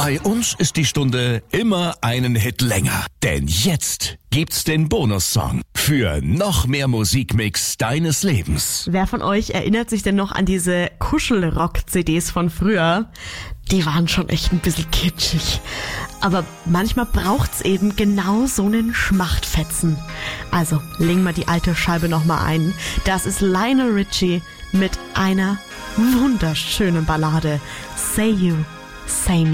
Bei uns ist die Stunde immer einen Hit länger. Denn jetzt gibt's den Bonussong für noch mehr Musikmix deines Lebens. Wer von euch erinnert sich denn noch an diese Kuschelrock-CDs von früher? Die waren schon echt ein bisschen kitschig. Aber manchmal braucht's eben genau so einen Schmachtfetzen. Also, legen wir die alte Scheibe nochmal ein. Das ist Lionel Richie mit einer wunderschönen Ballade. Say You, Say Me.